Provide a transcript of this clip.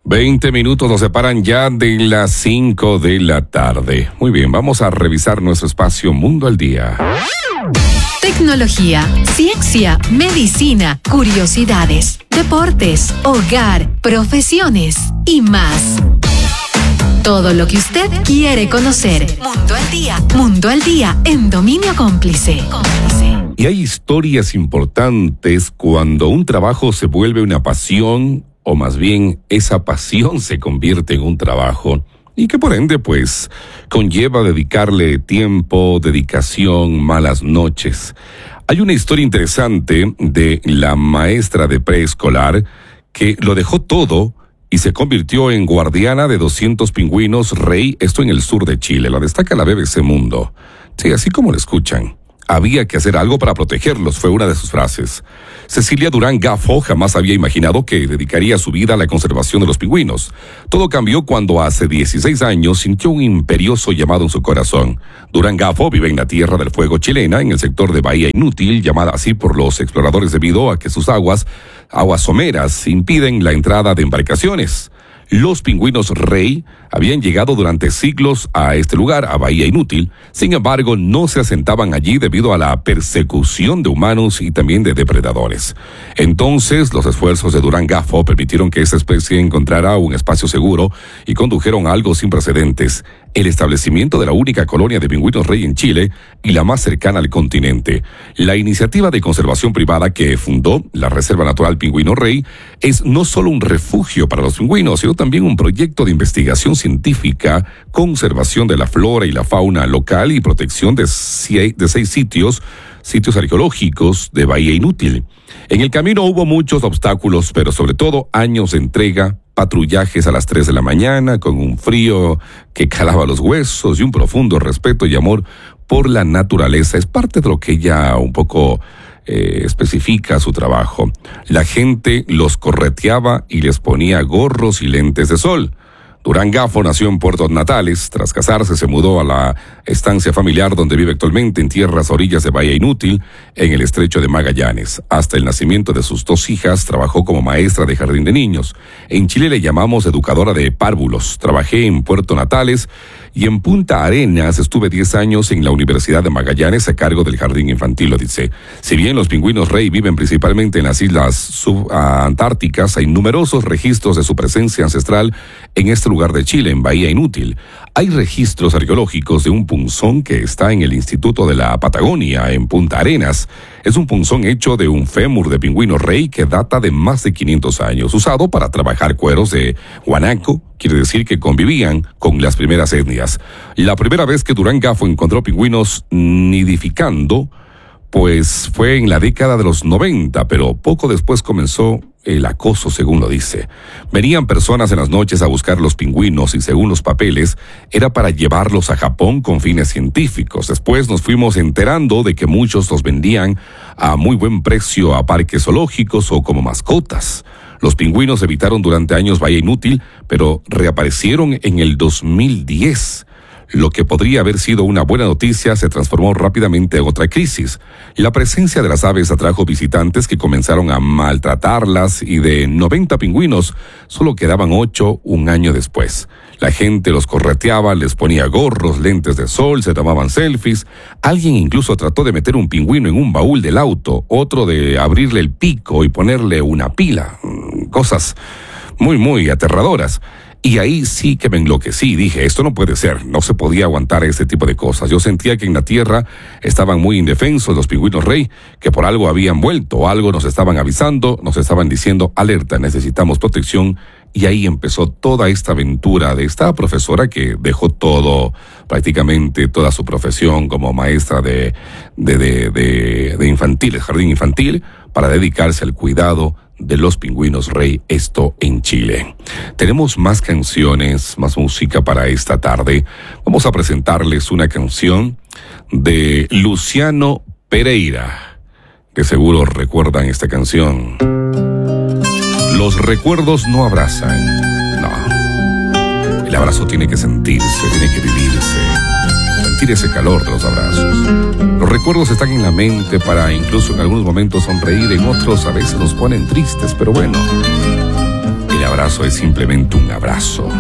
20 minutos nos separan ya de las 5 de la tarde. Muy bien, vamos a revisar nuestro espacio Mundo al Día. Tecnología, ciencia, medicina, curiosidades, deportes, hogar, profesiones y más. Todo lo que usted quiere conocer. Mundo al Día. Mundo al Día en Dominio Cómplice. Y hay historias importantes cuando un trabajo se vuelve una pasión, o más bien esa pasión se convierte en un trabajo, y que por ende pues conlleva dedicarle tiempo, dedicación, malas noches. Hay una historia interesante de la maestra de preescolar que lo dejó todo y se convirtió en guardiana de 200 pingüinos rey, esto en el sur de Chile. Lo destaca la BBC Mundo. Sí, así como lo escuchan. Había que hacer algo para protegerlos, fue una de sus frases. Cecilia Durán Gaffo jamás había imaginado que dedicaría su vida a la conservación de los pingüinos. Todo cambió cuando hace 16 años sintió un imperioso llamado en su corazón. Durán Gaffo vive en la Tierra del Fuego chilena, en el sector de Bahía Inútil, llamada así por los exploradores debido a que sus aguas someras, impiden la entrada de embarcaciones. Los pingüinos rey habían llegado durante siglos a este lugar, a Bahía Inútil. Sin embargo, no se asentaban allí debido a la persecución de humanos y también de depredadores. Entonces, los esfuerzos de Durán Gaffo permitieron que esta especie encontrara un espacio seguro y condujeron a algo sin precedentes: el establecimiento de la única colonia de pingüinos rey en Chile y la más cercana al continente. La iniciativa de conservación privada que fundó la Reserva Natural Pingüino Rey es no solo un refugio para los pingüinos, sino también un proyecto de investigación científica, conservación de la flora y la fauna local y protección de 6 sitios arqueológicos de Bahía Inútil. En el camino hubo muchos obstáculos, pero sobre todo años de entrega, patrullajes a las 3 de la mañana, con un frío que calaba los huesos y un profundo respeto y amor por la naturaleza. Es parte de lo que ella un poco especifica su trabajo. La gente los correteaba y les ponía gorros y lentes de sol. Durán Gaffo nació en Puerto Natales. Tras casarse se mudó a la estancia familiar donde vive actualmente en tierras a orillas de Bahía Inútil, en el estrecho de Magallanes. Hasta el nacimiento de sus 2 hijas trabajó como maestra de jardín de niños. En Chile le llamamos educadora de párvulos. Trabajé en Puerto Natales y en Punta Arenas estuve 10 años en la Universidad de Magallanes a cargo del jardín infantil, lo dice. Si bien los pingüinos rey viven principalmente en las islas subantárticas, hay numerosos registros de su presencia ancestral en este lugar de Chile, en Bahía Inútil. Hay registros arqueológicos de un punzón que está en el Instituto de la Patagonia, en Punta Arenas. Es un punzón hecho de un fémur de pingüino rey que data de más de 500 años, usado para trabajar cueros de guanaco. Quiere decir que convivían con las primeras etnias. La primera vez que Durán Gaffo encontró pingüinos nidificando, pues fue en la década de los 90, pero poco después comenzó el acoso, según lo dice. Venían personas en las noches a buscar los pingüinos y, según los papeles, era para llevarlos a Japón con fines científicos. Después nos fuimos enterando de que muchos los vendían a muy buen precio a parques zoológicos o como mascotas. Los pingüinos evitaron durante años Bahía Inútil, pero reaparecieron en el 2010. Lo que podría haber sido una buena noticia se transformó rápidamente en otra crisis. La presencia de las aves atrajo visitantes que comenzaron a maltratarlas y de 90 pingüinos solo quedaban 8 un año después. La gente los correteaba, les ponía gorros, lentes de sol, se tomaban selfies. Alguien incluso trató de meter un pingüino en un baúl del auto, otro de abrirle el pico y ponerle una pila. Cosas muy aterradoras. Y ahí sí que me enloquecí, dije, esto no puede ser, no se podía aguantar este tipo de cosas. Yo sentía que en la tierra estaban muy indefensos los pingüinos rey, que por algo habían vuelto, algo nos estaban avisando, nos estaban diciendo, alerta, necesitamos protección. Y ahí empezó toda esta aventura de esta profesora que dejó todo, prácticamente toda su profesión como maestra de infantil, jardín infantil, para dedicarse al cuidado de los pingüinos rey, esto en Chile. Tenemos más canciones, más música para esta tarde. Vamos a presentarles una canción de Luciano Pereira, que seguro recuerdan esta canción. Los recuerdos no abrazan, no. El abrazo tiene que sentirse, tiene que vivirse, sentir ese calor de los abrazos. Los recuerdos están en la mente para incluso en algunos momentos sonreír, en otros a veces nos ponen tristes, pero bueno, el abrazo abrazo es simplemente un abrazo.